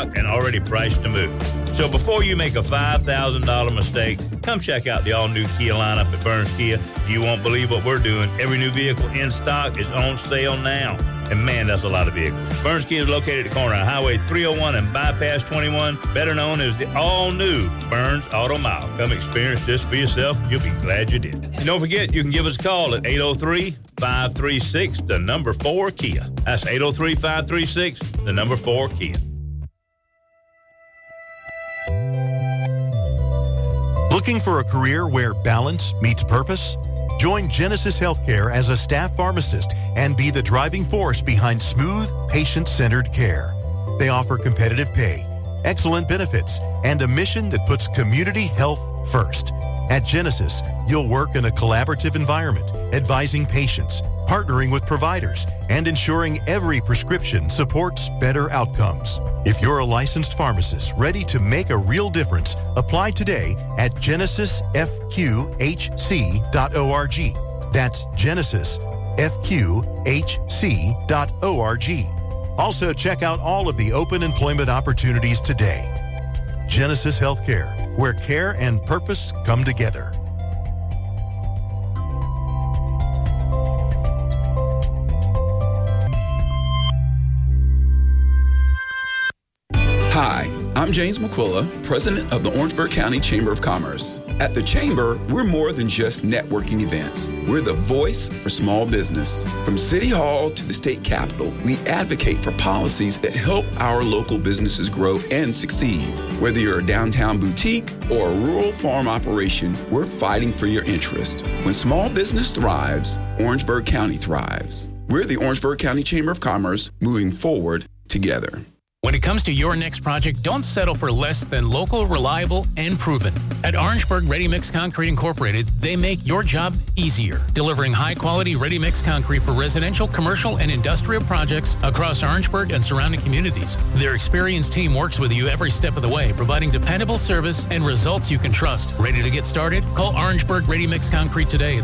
stock and already priced to move. So before you make a $5,000 mistake, come check out the all-new Kia lineup at Burns Kia. You won't believe what we're doing. Every new vehicle in stock is on sale now. And man, that's a lot of vehicles. Burns Kia is located at the corner of Highway 301 and Bypass 21, better known as the all-new Burns Auto Mile. Come experience this for yourself. You'll be glad you did. And don't forget, you can give us a call at 803-536-4Kia. That's 803-536-4Kia. Looking for a career where balance meets purpose? Join Genesis Healthcare as a staff pharmacist and be the driving force behind smooth, patient-centered care. They offer competitive pay, excellent benefits, and a mission that puts community health first. At Genesis, you'll work in a collaborative environment, advising patients, partnering with providers, and ensuring every prescription supports better outcomes. If you're a licensed pharmacist ready to make a real difference, apply today at genesisfqhc.org. That's genesisfqhc.org. Also, check out all of the open employment opportunities today. Genesis Healthcare, where care and purpose come together. Hi, I'm James McQuilla, president of the Orangeburg County Chamber of Commerce. At the Chamber, we're more than just networking events. We're the voice for small business. From City Hall to the state capitol, we advocate for policies that help our local businesses grow and succeed. Whether you're a downtown boutique or a rural farm operation, we're fighting for your interest. When small business thrives, Orangeburg County thrives. We're the Orangeburg County Chamber of Commerce, moving forward together. When it comes to your next project, don't settle for less than local, reliable, and proven. At Orangeburg Ready Mix Concrete Incorporated, they make your job easier, delivering high-quality ready-mix concrete for residential, commercial, and industrial projects across Orangeburg and surrounding communities. Their experienced team works with you every step of the way, providing dependable service and results you can trust. Ready to get started? Call Orangeburg Ready Mix Concrete today at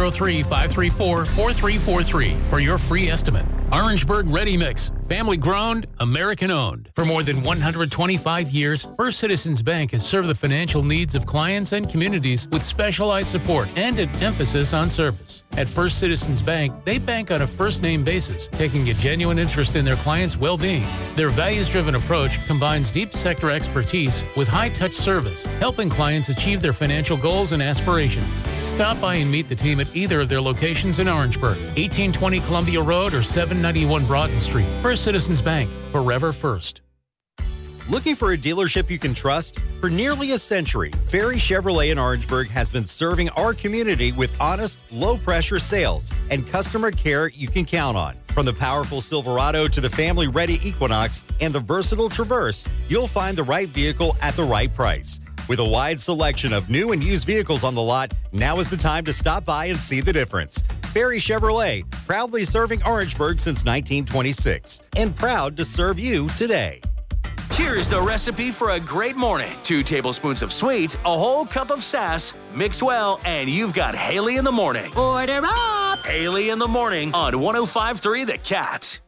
803-534-4343 for your free estimate. Orangeburg Ready Mix, family-grown, American-owned. For more than 125 years, First Citizens Bank has served the financial needs of clients and communities with specialized support and an emphasis on service. At First Citizens Bank, they bank on a first-name basis, taking a genuine interest in their clients' well-being. Their values-driven approach combines deep sector expertise with high-touch service, helping clients achieve their financial goals and aspirations. Stop by and meet the team at either of their locations in Orangeburg, 1820 Columbia Road or 791 Broughton Street. First Citizens Bank, forever first. Looking for a dealership you can trust? For nearly a century, Ferry Chevrolet in Orangeburg has been serving our community with honest, low-pressure sales and customer care you can count on. From the powerful Silverado to the family-ready Equinox and the versatile Traverse, you'll find the right vehicle at the right price. With a wide selection of new and used vehicles on the lot, now is the time to stop by and see the difference. Ferry Chevrolet, proudly serving Orangeburg since 1926 and proud to serve you today. Here's the recipe for a great morning. 2 tablespoons of sweet, a whole cup of sass, mix well, and you've got Haley in the Morning. Order up! Haley in the Morning on 105.3 The Cat.